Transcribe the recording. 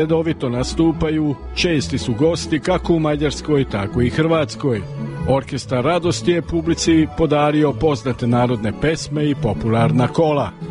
redovito nastupaju, česti su gosti kako u Mađarskoj, tako i Hrvatskoj. Orkestar Radosti je publici podario poznate narodne pesme i popularna kola.